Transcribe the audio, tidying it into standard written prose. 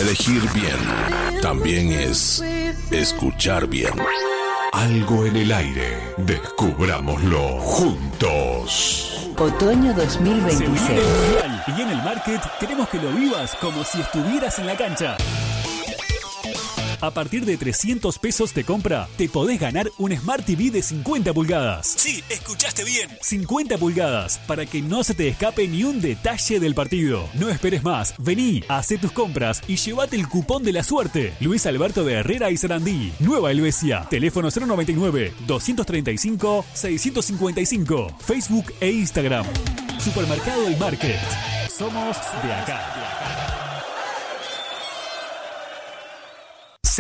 Elegir bien también es escuchar bien. Algo en el aire. Descubrámoslo juntos. Otoño 2026. Se viene el Mundial y en el Market queremos que lo vivas como si estuvieras en la cancha. A partir de 300 pesos de compra, te podés ganar un Smart TV de 50 pulgadas. Sí, escuchaste bien. 50 pulgadas, para que no se te escape ni un detalle del partido. No esperes más, vení, hacé tus compras y llévate el cupón de la suerte. Luis Alberto de Herrera y Sarandí, Nueva Helvecia. Teléfono 099-235-655. Facebook e Instagram. Supermercado El Market. Somos de acá.